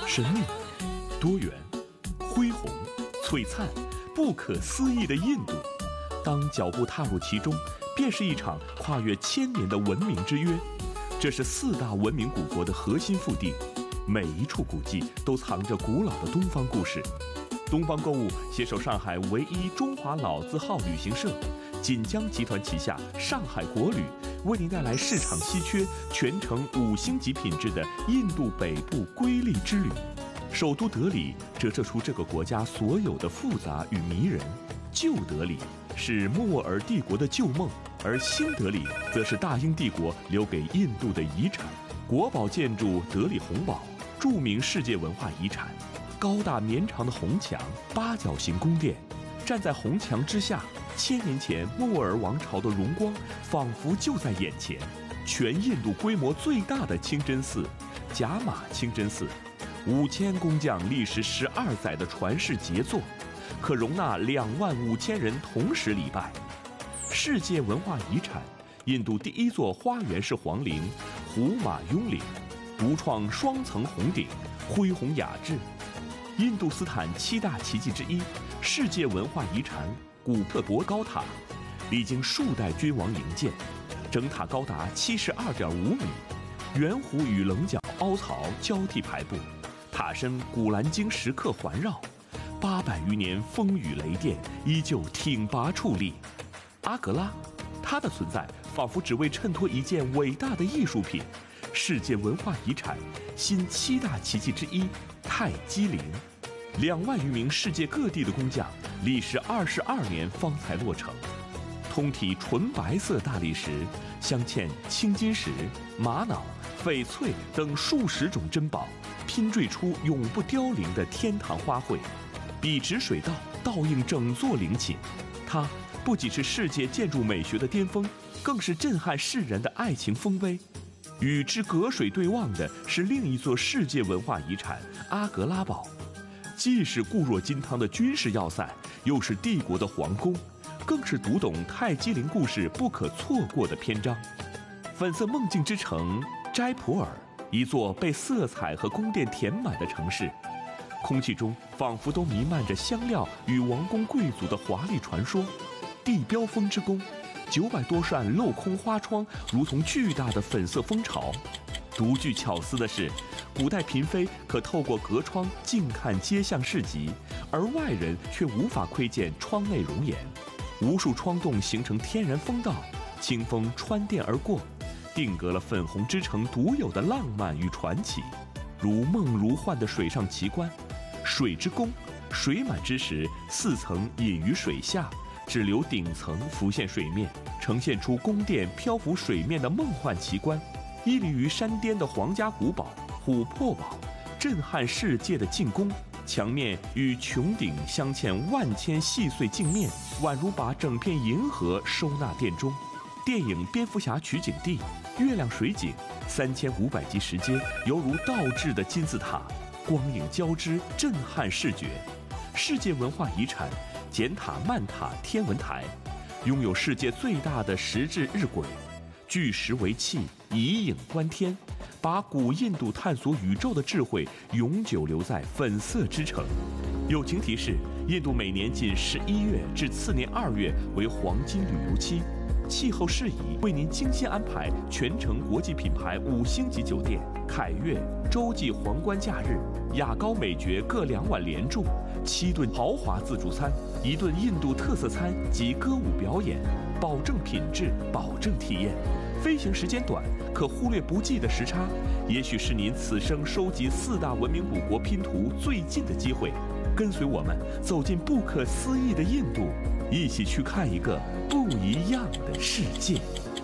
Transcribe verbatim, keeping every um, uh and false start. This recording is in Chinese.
神秘、多元、恢宏、璀璨、不可思议的印度，当脚步踏入其中，便是一场跨越千年的文明之约。这是四大文明古国的核心腹地，每一处古迹都藏着古老的东方故事。东方购物携手上海唯一中华老字号旅行社锦江集团旗下上海国旅，为您带来市场稀缺、全程五星级品质的印度北部瑰丽之旅。首都德里折射出这个国家所有的复杂与迷人。旧德里是莫卧儿帝国的旧梦，而新德里则是大英帝国留给印度的遗产。国宝建筑德里红堡，著名世界文化遗产。高大绵长的红墙，八角形宫殿，站在红墙之下，千年前莫卧儿王朝的荣光仿佛就在眼前。全印度规模最大的清真寺贾玛清真寺，五千工匠历时十二载的传世杰作，可容纳两万五千人同时礼拜。世界文化遗产，印度第一座花园式皇陵胡马雍陵，独创双层红顶，恢宏雅致。印度斯坦七大奇迹之一，世界文化遗产古特博高塔，历经数代君王营建，整塔高达七十二点五米，圆弧与棱角凹槽交替排布，塔身古兰经石刻环绕，八百余年风雨雷电依旧挺拔矗立。阿格拉，它的存在仿佛只为衬托一件伟大的艺术品，世界文化遗产新七大奇迹之一泰姬陵。两万余名世界各地的工匠，历时二十二年方才落成。通体纯白色大理石镶嵌青金石、玛瑙、翡翠等数十种珍宝，拼缀出永不凋零的天堂花卉。笔直水道倒映整座陵寝，它不仅是世界建筑美学的巅峰，更是震撼世人的爱情丰碑。与之隔水对望的是另一座世界文化遗产阿格拉堡，既是固若金汤的军事要塞，又是帝国的皇宫，更是读懂泰姬陵故事不可错过的篇章。粉色梦境之城斋普尔，一座被色彩和宫殿填满的城市，空气中仿佛都弥漫着香料与王公贵族的华丽传说。地标风之宫，九百多扇镂空花窗如同巨大的粉色蜂巢。独具巧思的是，古代嫔妃可透过隔窗近看街巷市集，而外人却无法窥见窗内容颜。无数窗洞形成天然风道，清风穿店而过，定格了粉红之城独有的浪漫与传奇。如梦如幻的水上奇观，水之宫，水满之时，四层隐于水下，只留顶层浮现水面，呈现出宫殿漂浮水面的梦幻奇观。屹立于山巅的皇家古堡琥珀堡，震撼世界的镜宫，墙面与穹顶镶嵌万千细碎镜面，宛如把整片银河收纳殿中。电影《蝙蝠侠》取景地月亮水景，三千五百级石阶犹如倒置的金字塔，光影交织，震撼视觉。世界文化遗产简塔曼塔天文台，拥有世界最大的石质日晷，聚石为器，以影观天，把古印度探索宇宙的智慧永久留在粉色之城。友情提示：印度每年仅十一月至次年二月为黄金旅游期，气候适宜，为您精心安排全程国际品牌五星级酒店，凯悦洲际皇冠假日，雅高美爵各两晚连住，七顿豪华自助餐，一顿印度特色餐及歌舞表演，保证品质，保证体验。飞行时间短，可忽略不计的时差，也许是您此生收集四大文明古国拼图最近的机会。跟随我们走进不可思议的印度，一起去看一个不一样的世界。